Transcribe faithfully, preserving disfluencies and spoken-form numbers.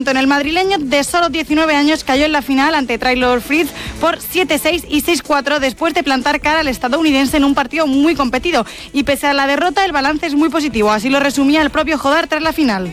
En el madrileño de solo diecinueve años cayó en la final ante Taylor Fritz por siete seis y seis cuatro después de plantar cara al estadounidense en un partido muy competido. Y pese a la derrota, el balance es muy positivo. Así lo resumía el propio Jodar tras la final.